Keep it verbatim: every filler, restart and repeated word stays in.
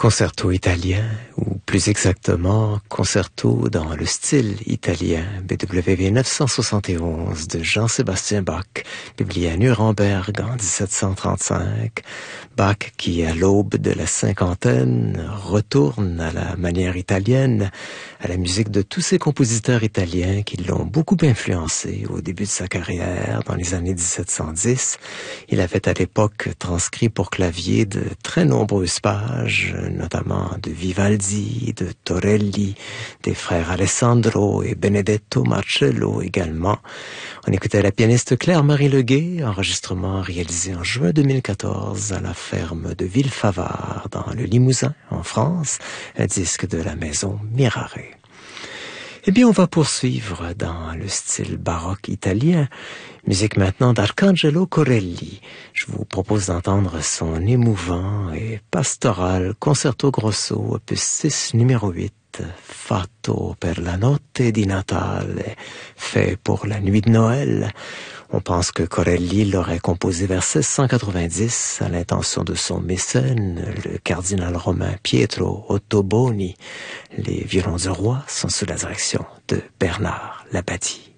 Concerto italien, ou plus exactement, concerto dans le style italien, B W V neuf cent soixante et onze de Jean-Sébastien Bach, publié à Nuremberg en dix-sept cent trente-cinq. Bach, qui à l'aube de la cinquantaine, retourne à la manière italienne, à la musique de tous ces compositeurs italiens qui l'ont beaucoup influencé au début de sa carrière, dans les années dix-sept cent dix. Il avait à l'époque transcrit pour clavier de très nombreuses pages, notamment de Vivaldi, de Torelli, des frères Alessandro et Benedetto Marcello également. On écoutait la pianiste Claire-Marie Leguet, enregistrement réalisé en juin deux mille quatorze à la ferme de Villefavard dans le Limousin, en France, un disque de la maison Mirare. Eh bien, on va poursuivre dans le style baroque italien. Musique maintenant d'Arcangelo Corelli. Je vous propose d'entendre son émouvant et pastoral Concerto Grosso, opus six, numéro huit, Fatto per la notte di Natale, fait pour la nuit de Noël. On pense que Corelli l'aurait composé vers seize cent quatre-vingt-dix à l'intention de son mécène, le cardinal romain Pietro Ottoboni. Les violons du roi sont sous la direction de Bernard Labadie.